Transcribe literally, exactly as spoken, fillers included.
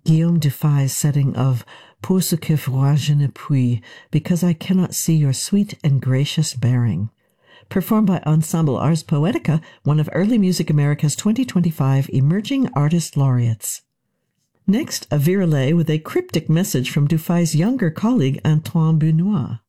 Guillaume Dufay's setting of Pour ce que froid je ne puis, because I cannot see your sweet and gracious bearing. Performed by Ensemble Ars Poetica, one of Early Music America's twenty twenty-five Emerging Artist Laureates. Next, a virelai with a cryptic message from Dufay's younger colleague Antoine Benoit.